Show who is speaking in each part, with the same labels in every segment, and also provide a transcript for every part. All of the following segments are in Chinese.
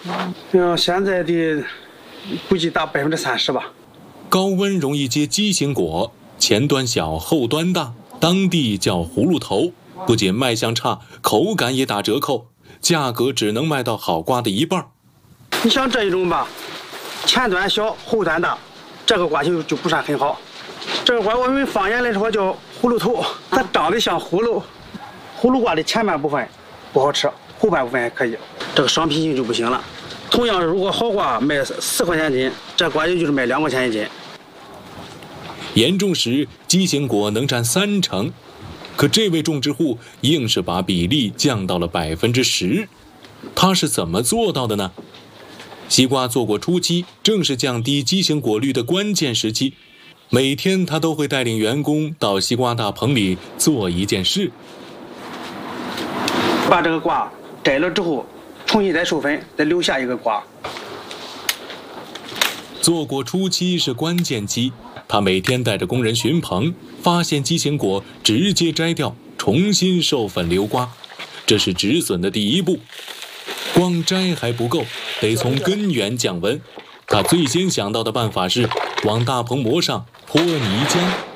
Speaker 1: 现在的估计达30%吧。
Speaker 2: 高温容易结畸形果，前端小后端大，当地叫葫芦头。不仅卖相差，口感也打折扣，价格只能卖到好瓜的一半。
Speaker 1: 你像这一种吧，前端小后端大，这个瓜就不算很好。这个瓜我们方言来说叫葫芦头，它长得像葫芦。葫芦瓜的前半部分不好吃，后半部分还可以，这个商品性就不行了。同样，如果好瓜卖4块钱斤，这瓜也就是卖2块钱一斤。
Speaker 2: 严重时，畸形果能占30%，可这位种植户硬是把比例降到了10%。他是怎么做到的呢？西瓜做果初期正是降低畸形果率的关键时期，每天他都会带领员工到西瓜大棚里做一件事。
Speaker 1: 把这个瓜摘了之后，重新再授粉，再留下一个瓜。
Speaker 2: 做果初期是关键期，他每天带着工人巡棚，发现畸形果直接摘掉，重新授粉留瓜，这是止损的第一步。光摘还不够，得从根源降温。他最先想到的办法是往大棚膜上泼泥浆。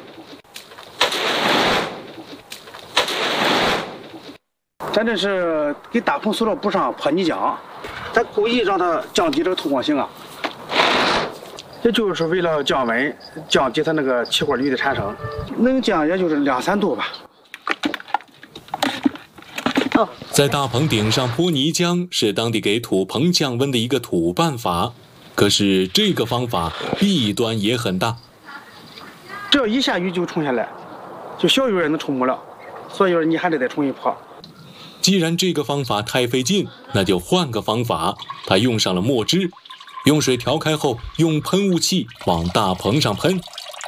Speaker 1: 咱这是给大棚塑料布上泼泥浆，咱故意让它降低这个透光性啊，也就是为了降温，降低它那个起果率的产生，能降也就是2-3度吧。
Speaker 2: 在大棚顶上泼泥浆是当地给土棚降温的一个土办法，可是这个方法弊端也很大。
Speaker 1: 只要一下雨就冲下来，就小雨也能冲没了，所以说你还得再重新泼。
Speaker 2: 既然这个方法太费劲，那就换个方法。他用上了墨汁，用水调开后，用喷雾器往大棚上喷。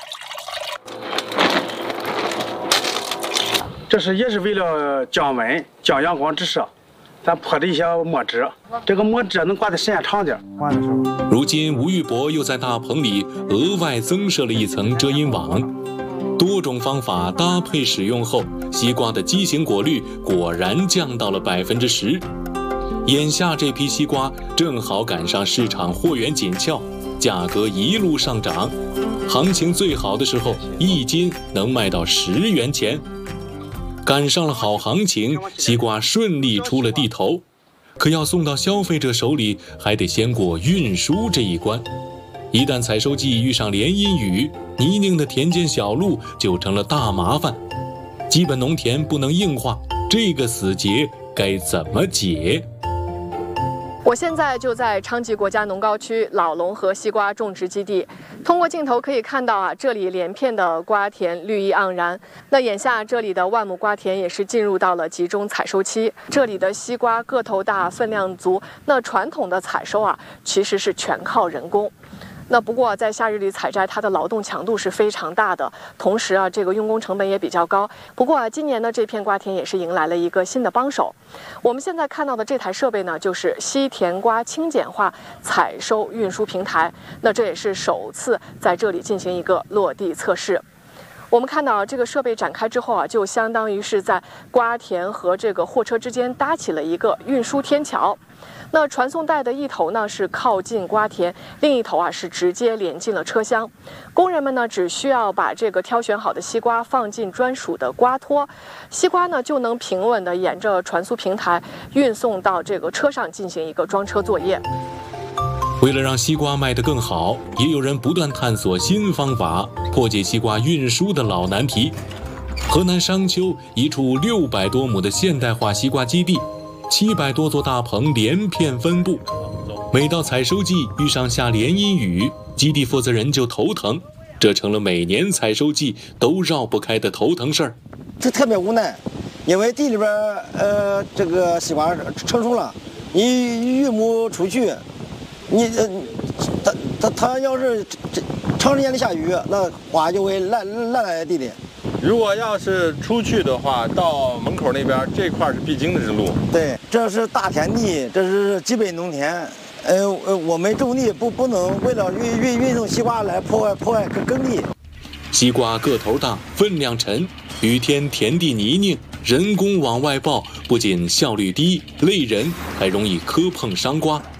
Speaker 1: 这也是为了降温、降阳光直射，咱泼的一些墨汁。这个墨汁能挂的时间长点。
Speaker 2: 如今吴玉博又在大棚里额外增设了一层遮阴网。多种方法搭配使用后，西瓜的畸形果率果然降到了10%。眼下这批西瓜正好赶上市场货源紧俏，价格一路上涨，行情最好的时候1斤能卖到10元钱。赶上了好行情，西瓜顺利出了地头，可要送到消费者手里，还得先过运输这一关。一旦采收季遇上连阴雨，泥泞的田间小路就成了大麻烦。基本农田不能硬化，这个死结该怎么解？
Speaker 3: 我现在就在昌吉国家农高区老龙河西瓜种植基地，通过镜头可以看到啊，这里连片的瓜田绿意盎然。那眼下这里的万亩瓜田也是进入到了集中采收期，这里的西瓜个头大，分量足。那传统的采收啊，其实是全靠人工。那不过在夏日里采摘，它的劳动强度是非常大的，同时啊，这个用工成本也比较高。不过啊，今年呢，这片瓜田也是迎来了一个新的帮手。我们现在看到的这台设备呢，就是西甜瓜轻简化采收运输平台。那这也是首次在这里进行一个落地测试。我们看到这个设备展开之后啊，就相当于是在瓜田和这个货车之间搭起了一个运输天桥。那传送带的一头呢是靠近瓜田，另一头啊是直接连进了车厢。工人们呢只需要把这个挑选好的西瓜放进专属的瓜托，西瓜呢就能平稳地沿着传输平台运送到这个车上进行一个装车作业。
Speaker 2: 为了让西瓜卖得更好，也有人不断探索新方法，破解西瓜运输的老难题。河南商丘一处600多亩的现代化西瓜基地，700多座大棚连片分布，每到采收季遇上下连阴雨，基地负责人就头疼，这成了每年采收季都绕不开的头疼事儿。
Speaker 4: 这特别无奈，因为地里边这个西瓜成熟了，你运不出去，你它要是长时间的下雨，那花就会烂在地里。
Speaker 5: 如果要是出去的话，到门口那边这块是必经的之路。
Speaker 4: 对，这是大田地，这是基本农田。我们种地不能为了运送西瓜来破坏耕地。
Speaker 2: 西瓜个头大，分量沉，雨天田地泥泞，人工往外抱，不仅效率低、累人，还容易磕碰伤瓜。